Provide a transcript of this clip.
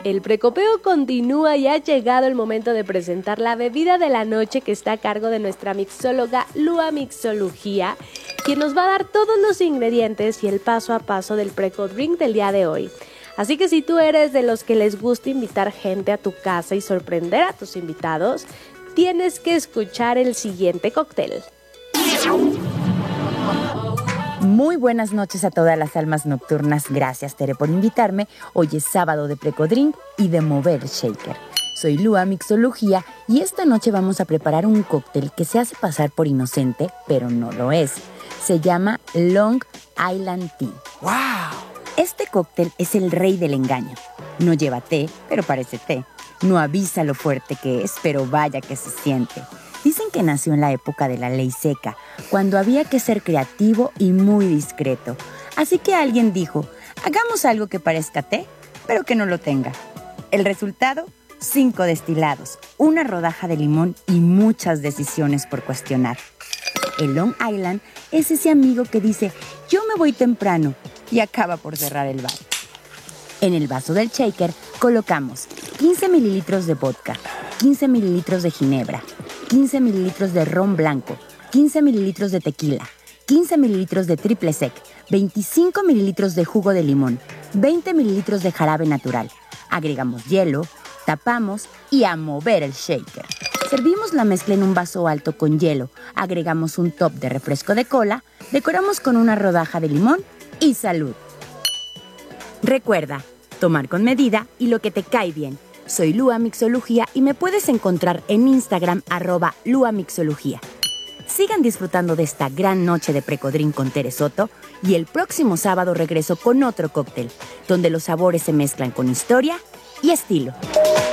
El precopeo continúa y ha llegado el momento de presentar la bebida de la noche que está a cargo de nuestra mixóloga Lua Mixología, quien nos va a dar todos los ingredientes y el paso a paso del preco-drink del día de hoy. Así que si tú eres de los que les gusta invitar gente a tu casa y sorprender a tus invitados, tienes que escuchar el siguiente cóctel. Muy buenas noches a todas las almas nocturnas. Gracias, Tere, por invitarme. Hoy es sábado de Precodrink y de mover shaker. Soy Lua Mixología y esta noche vamos a preparar un cóctel que se hace pasar por inocente, pero no lo es. Se llama Long Island Tea. ¡Wow! Este cóctel es el rey del engaño. No lleva té, pero parece té. No avisa lo fuerte que es, pero vaya que se siente. Dicen que nació en la época de la ley seca, cuando había que ser creativo y muy discreto. Así que alguien dijo, hagamos algo que parezca té, pero que no lo tenga. El resultado, 5 destilados, una rodaja de limón y muchas decisiones por cuestionar. El Long Island es ese amigo que dice, yo me voy temprano, y acaba por cerrar el bar. En el vaso del shaker colocamos 15 mililitros de vodka, 15 mililitros de ginebra, 15 mililitros de ron blanco, 15 mililitros de tequila, 15 mililitros de triple sec, 25 mililitros de jugo de limón, 20 mililitros de jarabe natural. Agregamos hielo, tapamos y a mover el shaker. Servimos la mezcla en un vaso alto con hielo, agregamos un top de refresco de cola, decoramos con una rodaja de limón y salud. Recuerda, tomar con medida y lo que te cae bien. Soy Lua Mixología y me puedes encontrar en Instagram @LuaMixología. Sigan disfrutando de esta gran noche de Precodrink con Tere Soto y el próximo sábado regreso con otro cóctel, donde los sabores se mezclan con historia y estilo.